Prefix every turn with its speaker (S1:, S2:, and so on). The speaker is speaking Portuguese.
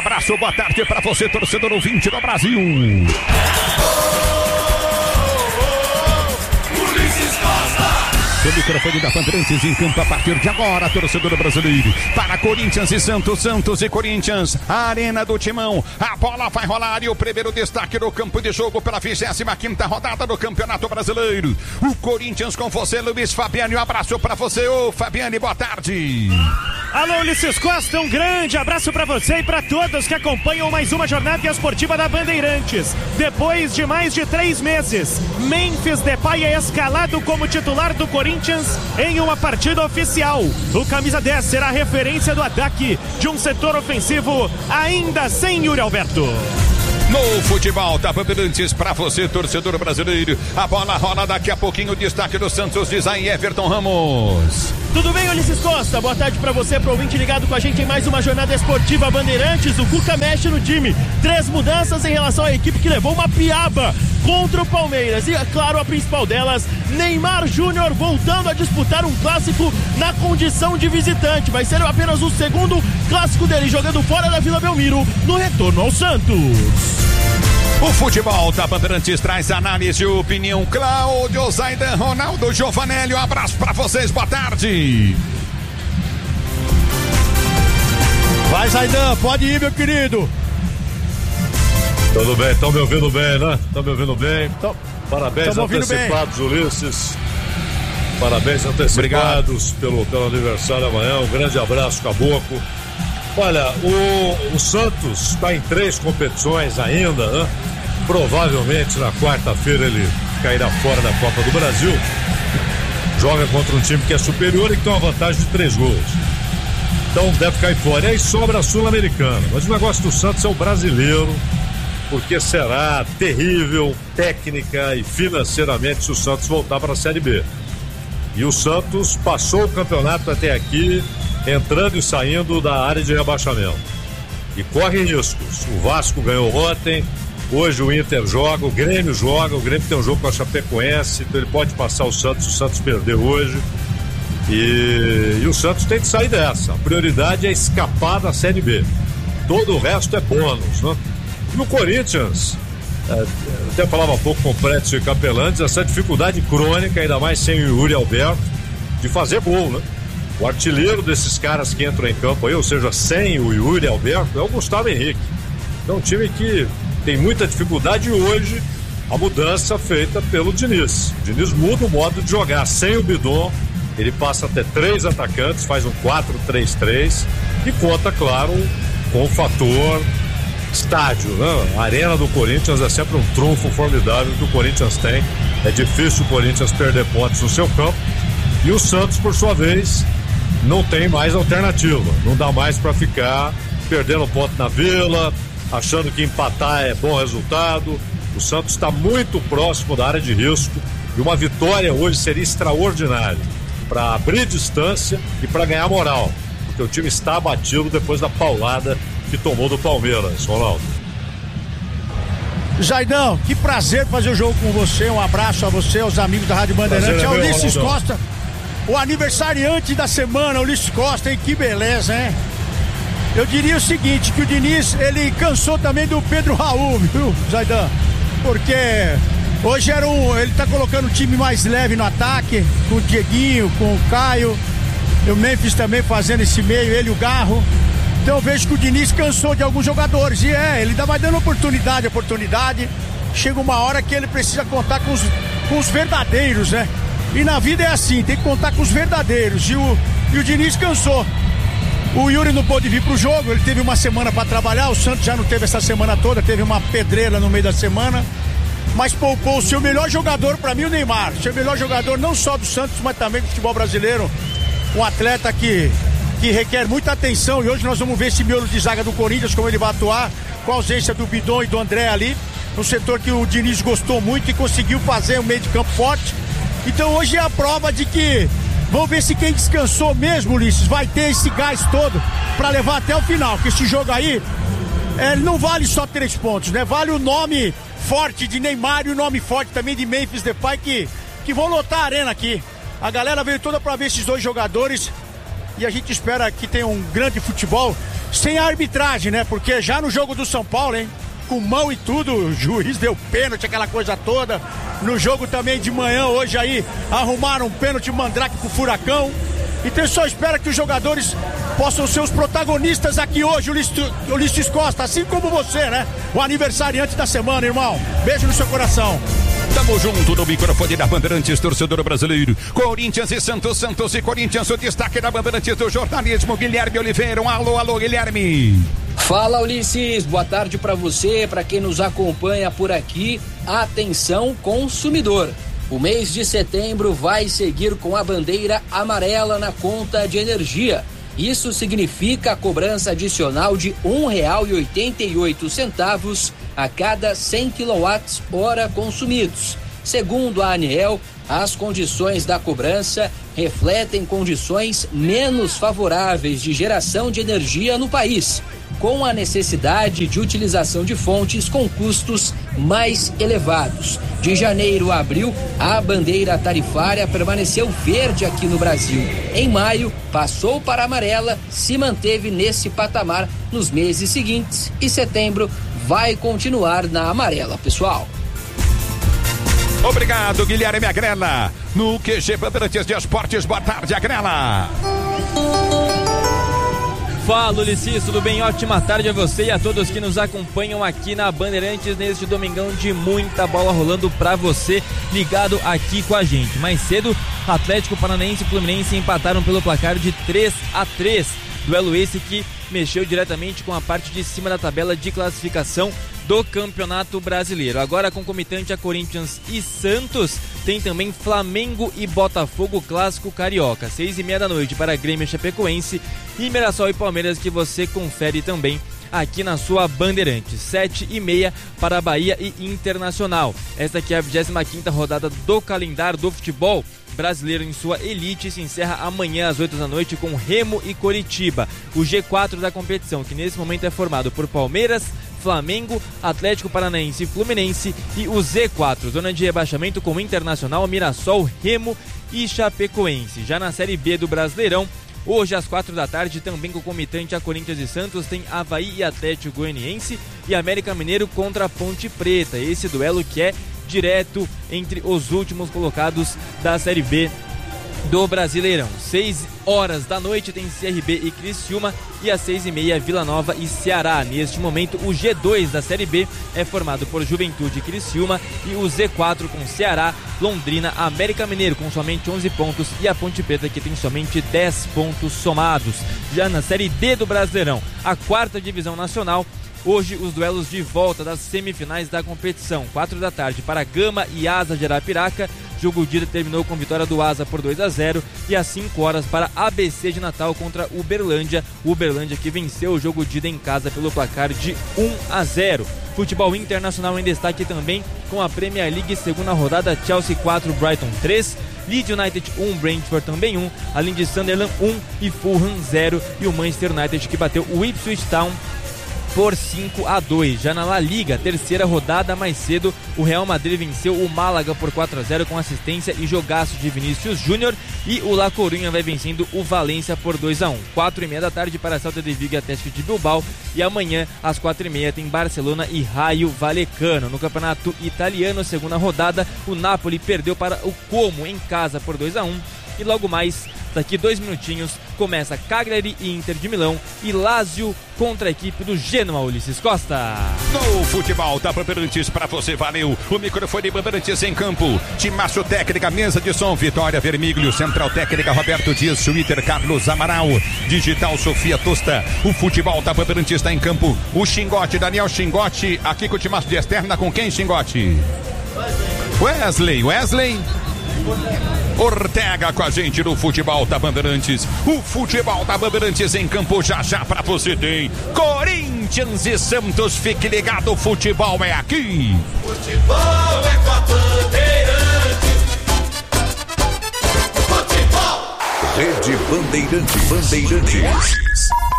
S1: abraço, boa tarde pra você, torcedor ouvinte do Brasil. O microfone da Bandeirantes em campo a partir de agora, torcedor brasileiro. Para Corinthians e Santos, Santos e Corinthians, a Arena do Timão. A bola vai rolar e o primeiro destaque no campo de jogo pela 25ª rodada do Campeonato Brasileiro. O Corinthians com você, Luiz Fabiani. Um abraço para você, ô Fabiani, boa tarde.
S2: Alô, Ulisses Costa, um grande abraço para você e para todos que acompanham mais uma jornada esportiva da Bandeirantes. Depois de mais de 3 meses, Memphis Depay é escalado como titular do Corinthians em uma partida oficial. O camisa 10 será a referência do ataque de um setor ofensivo ainda sem Yuri Alberto.
S1: No futebol da Bandeirantes, pra você, torcedor brasileiro, a bola rola daqui a pouquinho, o destaque do Santos, diz aí Everton Ramos.
S2: Tudo bem, Ulisses Costa? Boa tarde pra você, pro ouvinte ligado com a gente em mais uma jornada esportiva Bandeirantes. O Cuca mexe no time, 3 mudanças em relação à equipe que levou uma piaba contra o Palmeiras. E, é claro, a principal delas, Neymar Júnior voltando a disputar um clássico na condição de visitante. Vai ser apenas o segundo clássico dele, jogando fora da Vila Belmiro, no retorno ao Santos.
S1: O futebol da Bandeirantes traz análise e opinião. Cláudio Zaidan, Ronaldo Giovanelli, um abraço pra vocês, boa tarde.
S3: Vai, Zaidan, pode ir, meu querido.
S4: Tudo bem, estão me ouvindo bem, né? Estão me ouvindo bem. Parabéns antecipados, Ulisses. Parabéns antecipados pelo aniversário amanhã. Um grande abraço, Caboclo. Olha, o Santos está em 3 competições ainda, né? Provavelmente na quarta-feira ele cairá fora da Copa do Brasil. Joga contra um time que é superior e que tem uma vantagem de 3 gols. Então deve cair fora. E aí sobra a Sul-Americana. Mas o negócio do Santos é o brasileiro, porque será terrível técnica e financeiramente se o Santos voltar para a Série B. E o Santos passou o campeonato até aqui entrando e saindo da área de rebaixamento. E corre riscos. O Vasco ganhou ontem, hoje o Inter joga, o Grêmio tem um jogo com a Chapecoense, então ele pode passar o Santos perder hoje. E o Santos tem que sair dessa. A prioridade é escapar da Série B. Todo o resto é bônus, né? E o Corinthians, até falava há pouco com o Prédio e Capelantes, essa dificuldade crônica, ainda mais sem o Yuri Alberto, de fazer gol, né? O artilheiro desses caras que entram em campo aí, ou seja, sem o Yuri Alberto, é o Gustavo Henrique. Então, um time que tem muita dificuldade e hoje a mudança feita pelo Diniz. O Diniz muda o modo de jogar. Sem o Bidon, ele passa até 3 atacantes, faz um 4-3-3 e conta, claro, com o fator estádio, né? A arena do Corinthians é sempre um trunfo formidável que o Corinthians tem. É difícil o Corinthians perder pontos no seu campo. E o Santos, por sua vez, não tem mais alternativa. Não dá mais para ficar perdendo ponto na Vila, achando que empatar é bom resultado. O Santos está muito próximo da área de risco e uma vitória hoje seria extraordinária para abrir distância e para ganhar moral, porque o time está abatido depois da paulada que tomou do Palmeiras. Ronaldo.
S3: Zaidão, que prazer fazer o jogo com você. Um abraço a você, aos amigos da Rádio Bandeirantes, ao Ulisses Costa, o aniversariante da semana, Ulisses Costa, hein? Que beleza, hein? Eu diria o seguinte, que o Diniz, ele cansou também do Pedro Raul, viu, Zaidan? Porque hoje ele tá colocando o time mais leve no ataque, com o Dieguinho, com o Caio, e o Memphis também fazendo esse meio, ele e o Garro. Então eu vejo que o Diniz cansou de alguns jogadores, e ele vai dando oportunidade, chega uma hora que ele precisa contar com os verdadeiros, né? E na vida é assim, tem que contar com os verdadeiros, e o Diniz cansou. O Yuri não pôde vir pro jogo, ele teve uma semana para trabalhar, o Santos já não teve essa semana toda, teve uma pedreira no meio da semana, mas poupou o seu melhor jogador, para mim, o Neymar, o seu melhor jogador não só do Santos, mas também do futebol brasileiro, um atleta que requer muita atenção, e hoje nós vamos ver esse miolo de zaga do Corinthians, como ele vai atuar, com a ausência do Bidon e do André ali, no setor que o Diniz gostou muito e conseguiu fazer um meio de campo forte. Então hoje é a prova de que vamos ver se quem descansou mesmo, Ulisses, vai ter esse gás todo para levar até o final, que esse jogo aí não vale só 3 pontos, né? Vale o nome forte de Neymar e o nome forte também de Memphis Depay, que vão lotar a arena aqui. A galera veio toda para ver esses 2 jogadores e a gente espera que tenha um grande futebol. sem a arbitragem, né? Porque já no jogo do São Paulo, hein? Com mão e tudo, o juiz deu pênalti, aquela coisa toda. No jogo também de manhã, hoje aí, arrumaram um pênalti mandrake pro Furacão. Então eu só espero que os jogadores possam ser os protagonistas aqui hoje, o Ulisses Costa, assim como você, né? O aniversariante da semana, irmão. Beijo no seu coração.
S1: Tamo junto no microfone da Bandeirantes, torcedor brasileiro. Corinthians e Santos, Santos e Corinthians, o destaque da Bandeirantes do jornalismo, Guilherme Oliveira. Alô, Guilherme.
S5: Fala, Ulisses, boa tarde para você, para quem nos acompanha por aqui. Atenção, consumidor. O mês de setembro vai seguir com a bandeira amarela na conta de energia. Isso significa a cobrança adicional de R$ 1,88 a cada 100 kWh consumidos. Segundo a ANEEL, as condições da cobrança refletem condições menos favoráveis de geração de energia no país, com a necessidade de utilização de fontes com custos mais elevados. De janeiro a abril, a bandeira tarifária permaneceu verde aqui no Brasil. Em maio, passou para amarela, se manteve nesse patamar nos meses seguintes e setembro vai continuar na amarela, pessoal.
S1: Obrigado, Guilherme Agrela. No QG Bandeirantes de Esportes, boa tarde, Agrela.
S6: Fala, Ulisses, tudo bem? Ótima tarde a você e a todos que nos acompanham aqui na Bandeirantes neste domingão de muita bola rolando pra você, ligado aqui com a gente. Mais cedo, Atlético Paranaense e Fluminense empataram pelo placar de 3-3. Duelo esse que mexeu diretamente com a parte de cima da tabela de classificação do Campeonato Brasileiro. Agora, concomitante a Corinthians e Santos, tem também Flamengo e Botafogo, clássico carioca. 6h30 da noite para Grêmio e Chapecoense e Mirassol e Palmeiras, que você confere também aqui na sua Bandeirantes. 7h30 para Bahia e Internacional. Esta aqui é a 25ª rodada do calendário do futebol brasileiro em sua elite, se encerra amanhã às 8 da noite com Remo e Coritiba. O G4 da competição, que nesse momento é formado por Palmeiras, Flamengo, Atlético Paranaense e Fluminense, e o Z4, zona de rebaixamento, com Internacional, Mirassol, Remo e Chapecoense. Já na Série B do Brasileirão, hoje às 4 da tarde, também concomitante a Corinthians e Santos, tem Avaí e Atlético Goianiense e América Mineiro contra a Ponte Preta. Esse duelo que é direto entre os últimos colocados da Série B do Brasileirão. 6 horas da noite tem CRB e Criciúma, e às 6h30 Vila Nova e Ceará. Neste momento, o G2 da Série B é formado por Juventude e Criciúma, e o Z4 com Ceará, Londrina, América Mineiro com somente 11 pontos e a Ponte Preta, que tem somente 10 pontos somados. Já na Série D do Brasileirão, a 4ª divisão nacional, hoje os duelos de volta das semifinais da competição. 4 da tarde para Gama e Asa de Arapiraca. Jogo de ida terminou com vitória do Asa por 2-0. E às 5 horas para ABC de Natal contra Uberlândia. Uberlândia que venceu o jogo de ida em casa pelo placar de 1-0. Futebol internacional em destaque também com a Premier League, segunda rodada, Chelsea 4, Brighton 3. Leeds United 1, Brentford também 1, além de Sunderland 1 e Fulham 0. E o Manchester United que bateu o Ipswich Town por 5-2. Já na La Liga, terceira rodada, mais cedo, o Real Madrid venceu o Málaga por 4-0 com assistência e jogaço de Vinícius Júnior, e o La Coruña vai vencendo o Valência por 2-1. 4h30 da tarde para Celta de Vigo e Atlético de Bilbao, e amanhã às 4h30 tem Barcelona e Raio Vallecano. No Campeonato Italiano, segunda rodada, o Napoli perdeu para o Como em casa por 2-1, e logo mais, daqui 2 minutinhos, começa Cagliari e Inter de Milão e Lazio contra a equipe do Genoa, Ulisses Costa.
S1: No futebol da Bandeirantes pra você, valeu. O microfone Bandeirantes em campo. Timaço técnica, mesa de som, Vitória Vermiglio, central técnica Roberto Dias, Twitter Carlos Amaral, digital Sofia Tosta. O futebol da Bandeirantes está em campo. O Xingote, Daniel Xingote, aqui com o Timaço de externa, com quem, Xingote? Wesley. Ortega com a gente no futebol da Bandeirantes. O futebol da Bandeirantes em campo, já pra você tem Corinthians e Santos. Fique ligado, o futebol é aqui.
S7: Futebol é com a Bandeirantes. Futebol.
S8: Rede Bandeirantes.